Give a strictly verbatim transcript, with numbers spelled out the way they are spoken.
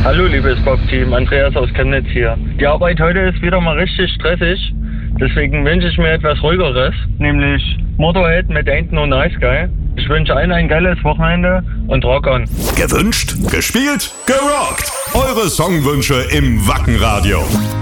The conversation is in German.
Hallo liebes Bob-Team, Andreas aus Chemnitz hier. Die Arbeit heute ist wieder mal richtig stressig, deswegen wünsche ich mir etwas ruhigeres, nämlich Motorhead mit Ain't No Nice Guy. Ich wünsche allen ein geiles Wochenende und Rock on. Gewünscht, gespielt, gerockt. Eure Songwünsche im Wacken Radio.